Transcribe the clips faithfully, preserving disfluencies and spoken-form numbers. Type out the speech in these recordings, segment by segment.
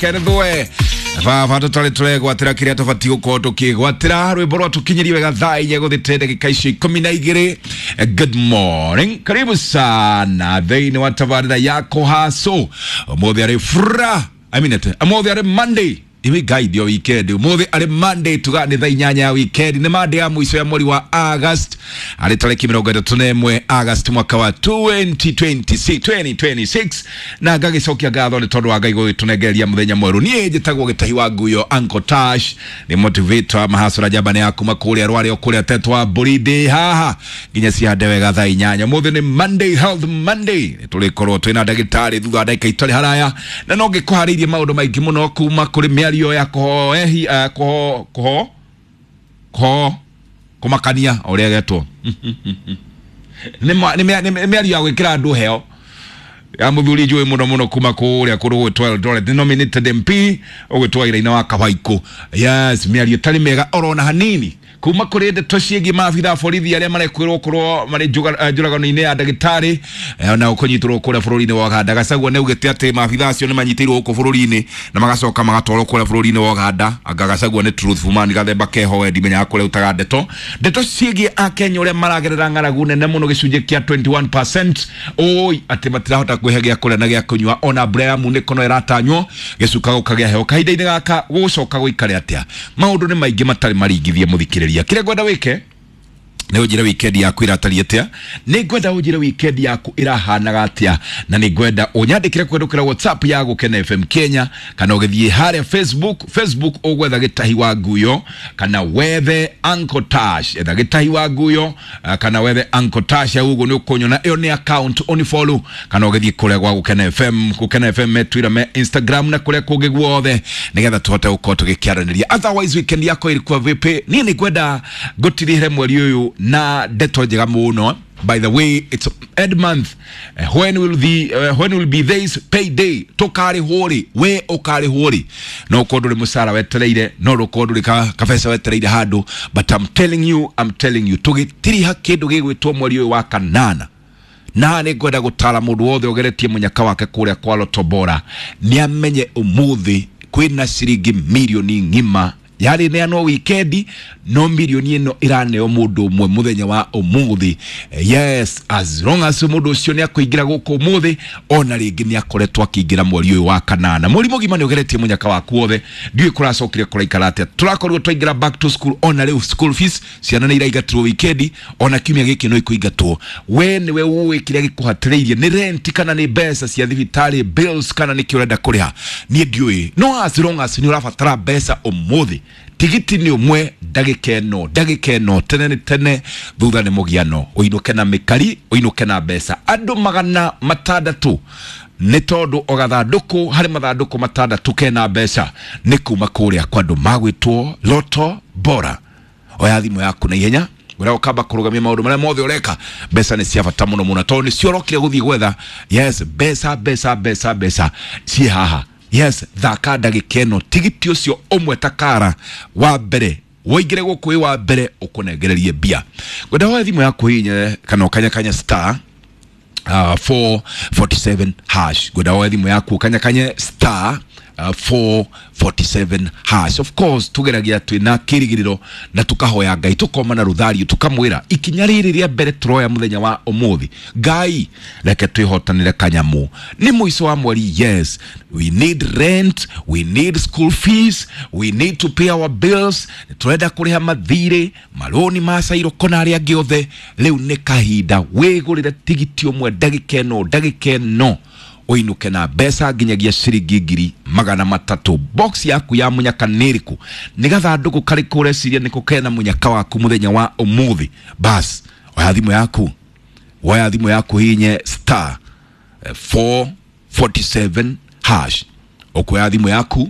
Kenethwe Vava tutale tule gwatira kiria tofati uko tukigwatira rwimbo rwa tukinyiri wega thaa inya guthitende gikaici ikumi na igiri. Good morning, karibu sana thiini wa tabarira yako haso umuthi ari fra I mean it umuthi ari Monday iwi guide yo weekend umuthi ari Monday tugani thaa inyanya ya weekend ni Monday ya mwisho ya mweri wa August ari tariki mirongo itatu na imwe August mwaka wa twenty twenty-six na gagicokia gatho ni tondu wa Ngai gugitunegeria muthenya mweru nie njitagwo gitahi wa nguyo Uncle Tash ni motivator mahasura jabane yaku makuria rwari okuria tetwa buridi haha nginya ciande wega thaa inyanya umuthi ni Monday Health Monday tulikorwo twina ndagitari thutha ndagika itari haraya na no ngikuharirie maundu maingi muno kuma kuri miario ya koho ehi uh, koho koho koho kumakania uria getwo ni ni miario ya gwikira andu heo ya muthuri njui muno muno kuma kuria kuru twelve dollars denominated M P ogwitwa iraina wa Kawaiko. Yes, miario tari mega orona hanini kuma kuri ndeto ciĩgiĩ maabitha borithi arĩa marekwĩrwo korwo marĩ njũragano-inĩ ya ndagĩtarĩ na ũkũnyitĩrwo kũrĩa bũrũri-inĩ wa Uganda. Gachagua nĩaugĩte atĩ maabitha acio nĩ manyitĩirwo gũkũ bũrũri-inĩ na magacoka magatwarwo kũrĩa bũrũri-inĩ wa Uganda. Anga Gachagua nĩ truthful man gathemba keho ndimenyaga kũrĩa utaga ndeto ndeto ciĩgiĩ Akenya ũrĩa maragerera ng'aragu nene mũno gĩcunjĩ kĩa twenty-one percent oi atĩ matirahota kwĩhe gĩa kũrĩa na gĩa kũnyua ona mbura mũnĩko ĩratanywo gĩcuka gũkagĩa heho kahinda-inĩ gaka gũgũcoka gũikare atĩa. Maũndũ nĩ maingĩ matarĩ maringithie mũthikĩrĩria kile gwenda wike ne ujire weekend yaku iratari atia ne gwenda ujire weekend yaku irahana atia na ne gwenda unyandikire kwendukira WhatsApp yago Kena F M Kenya kana ugithie hare Facebook Facebook ogwetha gitahi wa nguyo kana wethe Uncle Tash etha gitahi wa nguyo kana wethe Uncle Tash ugo ni ukonyona iyo ni account oni follow kana ugithie kule gwa Kena F M ku Kena F M me Twitter me Instagram na kule kuge guothe nigetha tuhote ukoto gikiaraniria. Otherwise weekend yako ilikuwa vipi? Nini gwenda gotirire mweri uyu na deto njega muno. By the way, it's end month. Uh, when will the uh, when will be this payday? Tokari hori we okari hori no kodure musara wetereire no rokodure ka kafesa wetereire hadu. But I'm telling you, I'm telling you, tugitiri hakindu gigwitwo mweri uyu wa kanana na ne gwenda gutara mundu wothe ogeretie munyaka wake kuria kwa Lotobora ni amenye umuthi kwina ciringi milioni ngima yari ne no weekend no milioni eno iraneo mundu umwe muthenya wa umuthi. Yes, as long as mundu ucio ni akuingira guku umuthi ona ringi ni akoretwa akiingira mweri uyu wa kanana muri mugima ni ugeretie munyaka waku wothe ndiwe kuracokire kuraikara atia turakorwo twaingira back to school ona riu school fees ciana ni iraigatwo weekend ona kiumia giki no ikuingatwo we ni we uwe kiria gikuhatiriirie ni rent kana ni mbeca cia thibitari bills kana ni kiurenda kuriha ni ndiwe no as long as ni urabatara mbeca umuthi tigiti ni umwe ndagikeno ndagikeno tene ni tene thutha ni mugiano uinuke na mikari uinuke na mbeca andu magana matandatu ni tondu ogathanduku hari mathanduku matandatu kena mbeca ni kuma kuria kwa andu magwitwo Lotobora. Oya thimu yaku na ihenya wera ukamba kurugamia maundu maria mothe ureka mbeca ni cia bata muno muno tondu ni ciorokire guthii gwetha. Yes, mbeca mbeca mbeca mbeca ci haha. Yes, thaka ndagikeno tigiti ucio umwe takara wa mbere woigire gukui wa mbere ukunegererie bia gwenda wa thimu yaku hinye kana ukanya kanya star uh, four forty-seven hash gwenda wa thimu yaku kanya kanya star Uh, four forty-seven hash. Of course tugeragia twina kirigiriro na tukahoya Ngai tukoma na ruthari tukamwira ikinya riri ria mbere turoya muthenya wa umuthi Ngai reke twihotanire kanyamu ni muico wa mweri. Yes, we need rent, we need school fees, we need to pay our bills, turenda kuriha mathire maloni masairo kona ari angiothe riu ni kahinda wigurire tigiti umwe ndagikeno ndagikeno oinuke na besa ginyagia ciringi ngiri magana matatu. Box yaku ya munyaka niriku nigatha ndugu kari kure ciria niko kena munyaka waku muthenya wa umuthi. Bas oya thimu yaku oya thimu yaku hinye star uh, four forty-seven hash okoya thimu yaku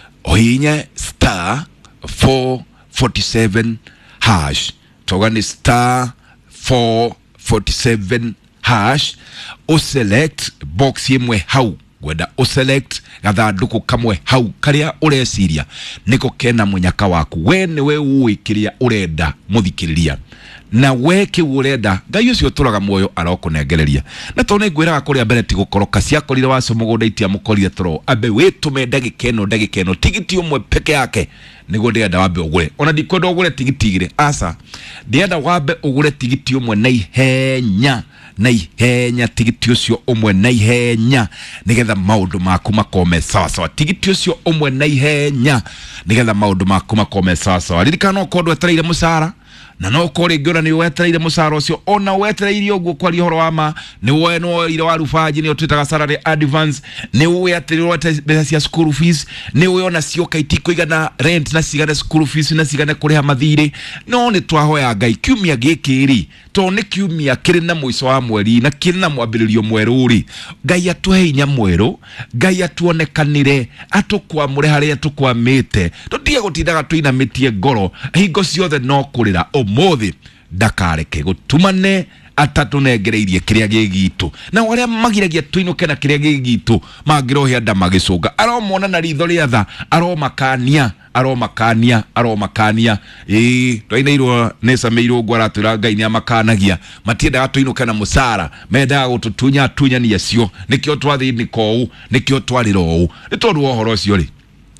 ohinye star four forty-seven hash togani star four forty-seven hash o select box yemwe hau gwenda o select gathanduku kamwe hau karia ureciria niko kena munyaka waku we ni we uikiria urenda muthikiriria na weke urenda ngai ucio turaga muoyo arokunegereria na to ne gwiraga kuria mbere ti gukoroka cia korire wacio mugonda itia mukorire toro abe witume ndagika eno ndagika eno tigiti umwe peke yake nigo ndenda wambe ugure ona ndikwenda ugure tigiti igire asa ndenda wambe ugure tigiti umwe na ihenya na ihenya tigiti ucio umwe na ihenya nigetha maundu maku makome sawa sawa tigiti ucio umwe na ihenya nigetha maundu maku makome sawa sawa ririkana ukondo etereire musara na no kore ngora ni wetereire musara ucio ona wetereire uguo kwa rihoro wama ni we no ire wa rufaji ni otitaga salary advance ni we atiriro mbeca cia school fees ni we ona cio kaitiko igana rent na cigana school fees na cigana kuriha mathire no ni twahoya ngai kiumia gikiri to ni kiumia kiri na mwiso wa mweri na kiri na mwambiririo mweru ri ngai atuhe hinya mweru ngai atuonekanire atukwamure haria tukwamite tutige gutindaga tuinamitie ngoro hingo ciothe no kurira umuthi ndakareke gutumane atatunengereirie kiria gigitu na waria magiragia tuinuke na kiria gigitu magirohia nda magicunga aromona na ritho ria tha aromakania aromakania aromakania eh twainairwo nesameirwo gwaratira ngai ni amakanagia matiendaga tuinuke na musara mendaga gututunya tunya ni acio nikio twathi ni kou nikio twariro u nitondu ohoro cio ri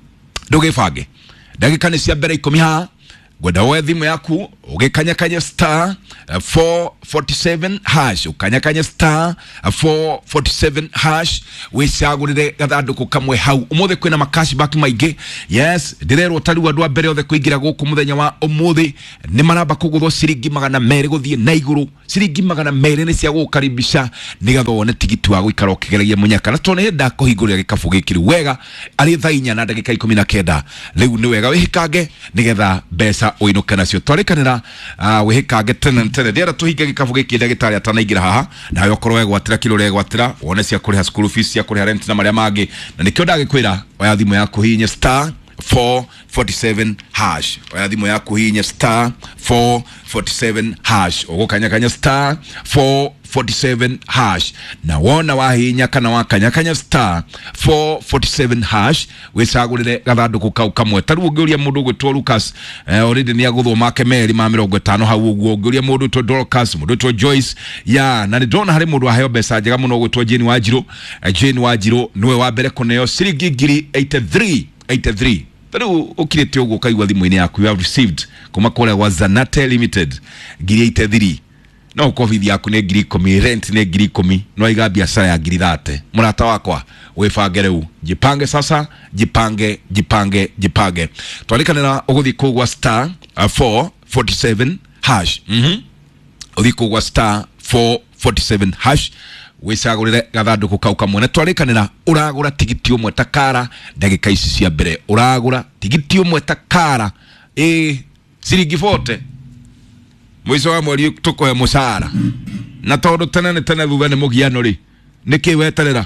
ndugibange ndagika ni cia mbere ikumi ha gwenda we thimu yaku ugikanyakanya star four forty-seven hash ukanyakanya star four forty-seven hash wicagurire gathanduku kamwe hau umuthi kwina makashback maige yes ndirero tari andu a mbere othe kuingira guku muthenya wa umuthi ni maramba kuguthwo ciringi magana meri guthie na iguru ciringi magana meri ni cia gukaribisha nigatho one tigiti wa guikara ukigeragia munyaka na tone henda kuhingurira gikabu gikiri wega ari thainya na ndagika ikumi na kenda riu ni wega wihikange nigetha besa uinuke nacio twarikanira uh, wihikange tene tene ndira tuhinge gikabu giki ndagitari atanaingira haha na yo korwe gwatira kilo re gwatira wone cia kuriha school fees cia kuriha rent na maria mangi na nikyo ndagikwira oya thimu yaku hinya star four forty-seven hash oya thimu yaku hinya star four forty-seven hash ugukanyakanya star four forty-seven hash na wona wahinya kana wakanyakanya star four forty-seven hash wicagurire gathanduku kau kamwe taru ungiuria mundu gwitwo Lucas eh, already ni aguthoma kemeri ma mirongo itano hau uguo ungiuria mundu to Dorcas mundu to Joyce ya na ni ndona hari mundu aheo mbeca njega muno gwitwo Jane Wajiro uh, Jane Wajiro niwe wa mbere kuneo ciringi ngiri eighty-three eighty-three taru ukirete uguo kaigwa thimu-ini yaku you have received kuma kore wa Zanate Limited ngiri eighty-three no covid yaku ne ngiri ikumi rent ne ngiri ikumi no iga biashara ya ngiri thirty murata wakwa wibange riu jipange sasa jipange jipange jipange twalikanira uguthi kugwa star four forty-seven hash mhm uthi kugwa star four forty-seven hash wicagurire gathanduku kau kamwe na twarikanira uragura tigiti umwe takara ndagika ici cia mbere uragura tigiti umwe takara eh ciringi forty mwiso wa mweri tukoe musara na tondu tene ne tene thutha ni mugiano ri niki weterera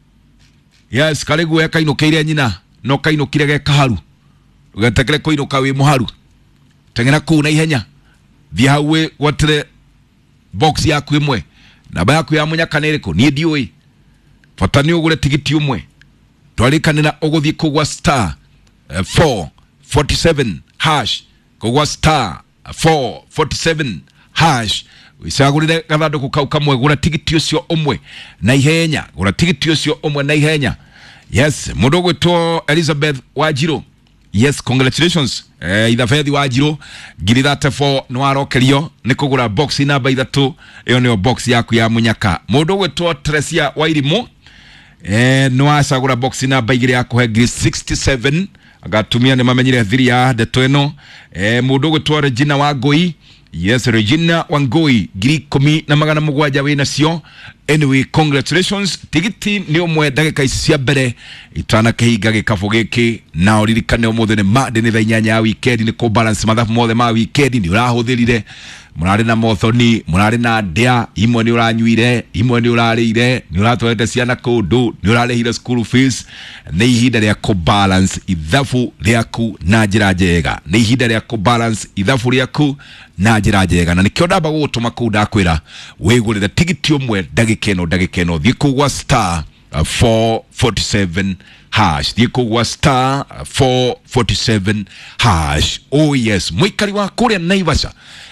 yes karigu eka inukiire nyina no kainukire ge kaharu ugetekere kuinuka wi muharu tengera ku na ihenya thia hawe gwatire box yaku imwe namba yaku ya munyaka niriko ni ndioi fatani ugure tigiti umwe twarikanira uguthi kugwa star four forty-seven hash kugwa star four forty-seven hash wisagurire gathanduku kau kamwe gura tigiti ucio umwe na ihenya gura tigiti ucio umwe na ihenya yes mundu gwitwo Elizabeth Wajiro yes congratulations eh Idafethi Wajiro ngiri thirty-four no arokerio ni kugura box namba ithatu iyo ni box yaku ya munyaka mundu gwitwo Tresia Wairimu eh no asagura box namba igire yaku he ngiri sixty-seven agatumia ne mamenyire thiri ya ndeto eno eh mundu gwitwo Regina Wangui yes Regina Wangui ngiri kumi na magana mugwanja wina cio anyway congratulations tigiti ni umwe ndagika ici cia mbere itana kihinga gikabu giki na uririkane umuthi ni made ni thainyanya ya weekend ni ko balance mathabu mothe ma weekend ni urahuthirire murari na mothoni murari na ndia imwe ni uranyuire imwe ni urarire ni uratwete ciana kundu ni urarehire school fees ni ihinda ria ko balance ithabu riaku na njira njega ni ihinda ria ko balance ithabu riaku na njira njega na nikio ndamba gutuma ku ndakwira wigurire tigiti umwe ndagikeno ndagikeno thie kugwa star four forty-seven hash thie kugwa star four forty-seven hash oh yes mwikari wa kuria Naivasha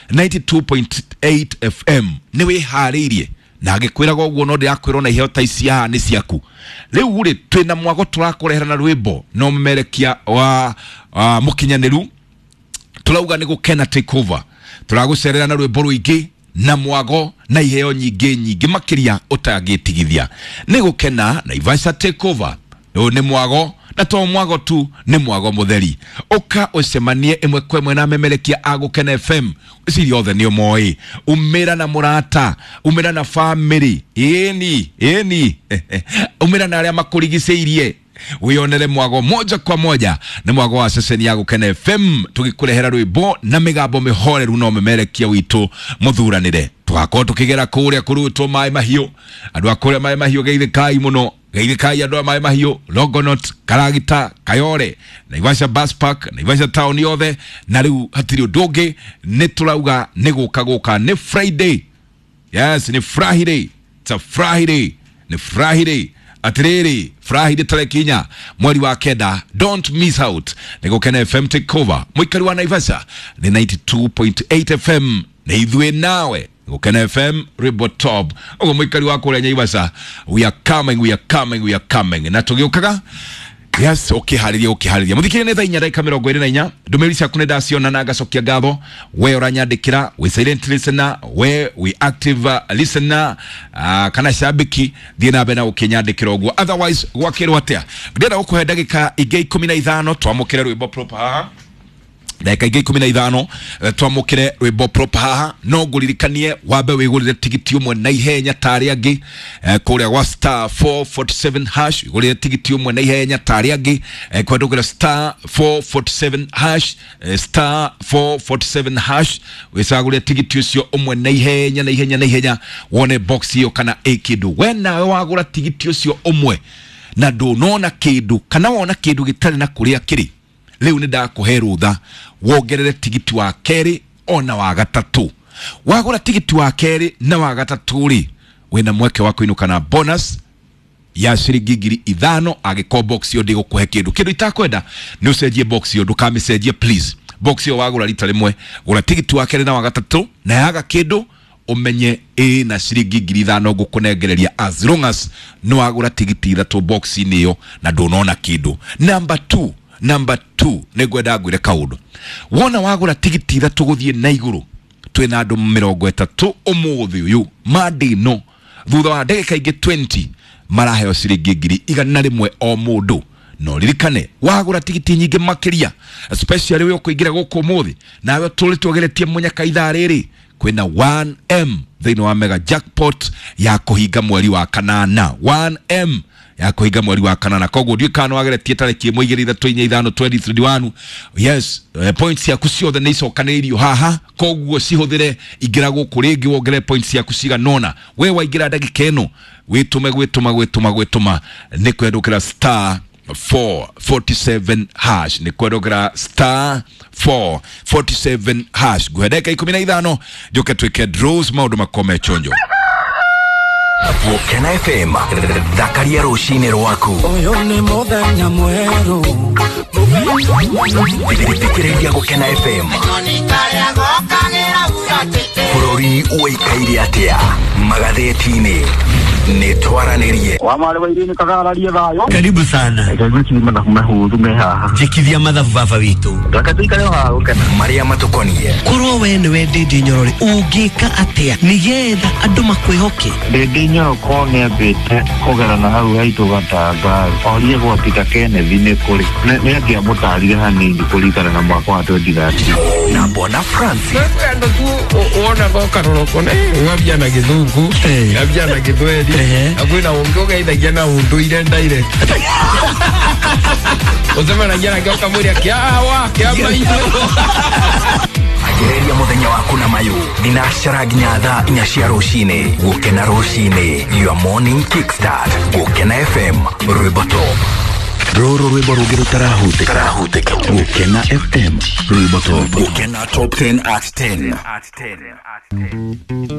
ninety-two point eight F M niwe haririe na agikwira gwo no ndiakwirwo na iheo taisia ni ciaku riu ri twina mwago turakurehera na rwimbo no memerekia wa uh, mukinyaniru turauga ni gukena takeover turagucerera na rwimbo ruingi na mwago na iheo nyingi nyingi makiria utagitigithia ni gukena na Ivasha takeover no ni mwago na to mwago tu ni mwago mutheri uka ucemanie imwe kwa imwe na memerekia agukena F M ciri othe ni omoi umira na murata umira na family eni eni umira na aria makurigiceirie wionere mwago moja kwa moja na mwago wa seseni ya Gukena F M tugikurehera rwimbo na migambo mihoreru no memerekia witu muthuranire twako tukigera kuria kurutwo mai mahio andu akuria mai mahio geithikai muno geithikai andu mai mahio Longonot Karagita Kayore na Ivasha Bus Park na Ivasha Town yothe na riu hatiri undoge ni turauga ni guka guka ni Friday. Yes, ni Friday. It's a Friday. Ni Friday. Atiriri Friday tareki inya mweri wa kenda. Don't miss out. Ni Gukena F M takeover mwikari wa Naivasha ni ninety-two point eight F M na ithue nawe Gukena F M Ribo Top ogo mwikari wa kule Naivasha. We are coming, we are coming, we are coming. Na tugiukaga yes, okay hariria okay hariria muthikire ne thainya dai kamera gwere na inya ndumerisa kuneda ciona na gacokia gatho we oranyandikira we silent listener we we active uh, listener uh, kana shabiki thina bena ukinyandikira ogwo otherwise gwakirwa atia ndenda gukuhe ndagika ingi ikumi na ithano twamukire rwimbo proper haha ndagika ingi ikumi na ithano twamukire rwimbo proper haha no nguririkanie wabe wigurire tigiti umwe na ihenya tari angi kuria wa star four forty-seven hash wigurire tigiti umwe na ihenya tari angi kwendugira star four forty-seven hash star four forty-seven hash wisagurire tigiti ucio umwe na ihenya na ihenya na ihenya wone box yo kana ekidu wena wagura tigiti ucio umwe na ndunona kindu kana wona kindu gitari na kuria kiri leo ni ndakuhe rutha wongerere tigiti wa keri ona wa gatatu wagura tigiti wa keri na wa gatatu ri wina mweke wako inuka na bonus ya shiringi ngiri ithano agiko box yo ndigukuhe kindu kindu itakwenda ni ucenjie box yo ndukamicenjie please box yo wagura rita rimwe gura tigiti wa keri na wa gatatu na yaga kindu umenye e na shiringi ngiri ithano gukunengereria as long as no wagura tigiti ithatu box niyo na ndunona kindu. Number two Number two negwenda ngwire kaundu wona wagura tigiti ithatu guthie na iguru twina andu mirongo itatu umuthi uyu madi no thutha wa ndagika ingi twenty maraheo ciringi ngiri igana rimwe o mundu no ririkane wagura tigiti nyingi makiria especially we kuingira guku umuthi nawe tuli twogeretie munyaka ithaa riri kwina one M thini wa mega jackpot ya kuhinga mweri wa kanana one M ya kuhinga mweri wa kanana koguo ndio kana wageretie tariki imwe igiri ithatu inya ithano twenty twenty-one. Yes, uh, points ya kuciothe ni icokaniririo haha koguo cihuthire igira guku ringi wongere points ya kuciga nona we waingira ndagika eno witume gwituma gwituma gwituma ni kwendukira star four forty-seven hash ni kwendukira star four forty-seven hash gwedeka ikumi na ithano njoke twike draws maundu makome chonjo Gukena F M Thakaria rucini rwaku Oyo ni muthenya mweru Thikiriria Gukena F M Bururi uikaire atia magatheti-ini ni twaranirie wamare wairini kagararia thayo karibu sana ndio chini na mahuru me haha jekithia mathabu baba witu ndakatuika leo haha Gukena maria matukonie kurwo we ni we ndindi nyorori ungika atia nigetha andu makwihoke ndindi nyoro kone abete kugerana hau haitu gatanga orie gwatika Kennedy ni kuri ni agia mutarire hanini kurikana na mwaka wa twenty thirteen na Bona Francis ndo tu uona kwa karoroko ne ngabya na githungu ngabya na githweli akwina ungoga ithagia na undu ile ndaire uzema na jana kwa kamuri akiawa kiamba hizo agereria muthenya waku na mayu dinashara nginya thaa inya cia rucini Gukena rucini your morning kickstart Gukena F M Ribo Top roro rwimbo rugero tarahutika tarahutika Gukena F M Ribo Top Gukena Top ten at ten